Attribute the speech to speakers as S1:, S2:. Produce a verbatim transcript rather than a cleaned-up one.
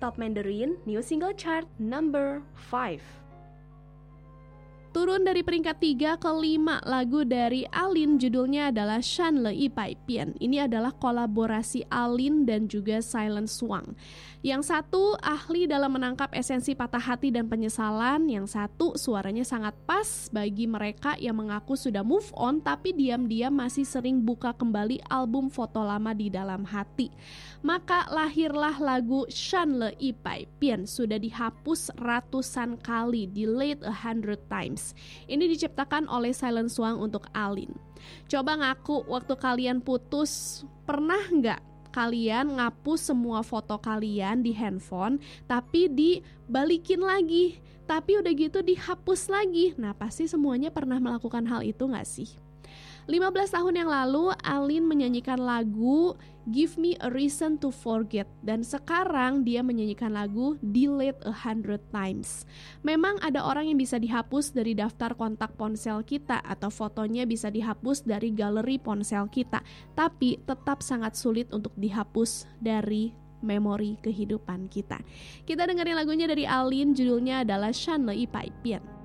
S1: Top Mandarin New Single Chart number five.
S2: Turun dari peringkat tiga ke lima, lagu dari Alin judulnya adalah Shan Le Yi Bai Bian. Ini adalah kolaborasi Alin dan juga Silent Swan. Yang satu ahli dalam menangkap esensi patah hati dan penyesalan, yang satu suaranya sangat pas bagi mereka yang mengaku sudah move on tapi diam-diam masih sering buka kembali album foto lama di dalam hati. Maka lahirlah lagu Shan Le Yi Bai Bian, sudah dihapus ratusan kali, delayed a hundred times. Ini diciptakan oleh Silent Swan untuk Alin. Coba ngaku waktu kalian putus, pernah nggak kalian ngapus semua foto kalian di handphone tapi dibalikin lagi, tapi udah gitu dihapus lagi? Nah, pasti semuanya pernah melakukan hal itu nggak sih? lima belas tahun yang lalu, Alin menyanyikan lagu Give Me a Reason to Forget, dan sekarang dia menyanyikan lagu Delayed a Hundred Times. Memang ada orang yang bisa dihapus dari daftar kontak ponsel kita atau fotonya bisa dihapus dari galeri ponsel kita, tapi tetap sangat sulit untuk dihapus dari memori kehidupan kita. Kita dengerin lagunya dari Alin, judulnya adalah Shan Le Yi Bai Bian.